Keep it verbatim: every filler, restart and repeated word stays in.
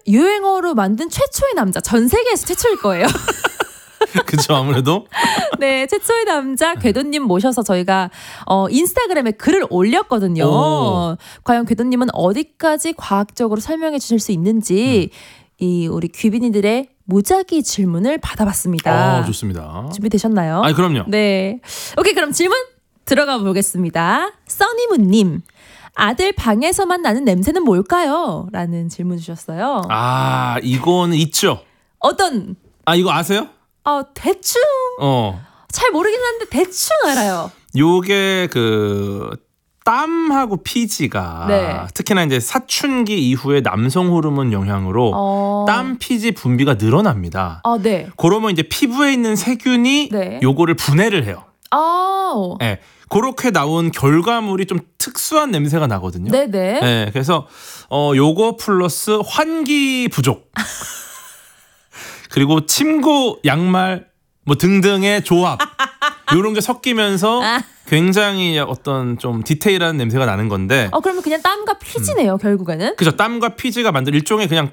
유행어로 만든 최초의 남자. 전 세계에서 최초일 거예요. 그쵸, 아무래도. 네, 최초의 남자 궤도님 모셔서 저희가 어, 인스타그램에 글을 올렸거든요. 오. 과연 궤도님은 어디까지 과학적으로 설명해 주실 수 있는지 음. 이 우리 귀빈이들의 무작위 질문을 받아봤습니다. 어, 좋습니다. 준비되셨나요? 아, 그럼요. 네. 오케이, 그럼 질문 들어가 보겠습니다. 써니문님. 아들 방에서만 나는 냄새는 뭘까요? 라는 질문 주셨어요. 아, 이거는 있죠. 어떤? 아, 이거 아세요? 어, 대충. 어. 잘 모르긴 한데 대충 알아요. 요게 그 땀하고 피지가 네. 특히나 이제 사춘기 이후에 남성 호르몬 영향으로 어... 땀 피지 분비가 늘어납니다. 아, 네. 그러면 이제 피부에 있는 세균이 네. 요거를 분해를 해요. 아, 네. 그렇게 나온 결과물이 좀 특수한 냄새가 나거든요. 네네. 네. 그래서 어 요거 플러스 환기 부족 그리고 침구, 양말 뭐 등등의 조합 이런 게 섞이면서 아. 굉장히 어떤 좀 디테일한 냄새가 나는 건데. 어, 그러면 그냥 땀과 피지네요, 음. 결국에는. 그죠. 땀과 피지가 만든 일종의 그냥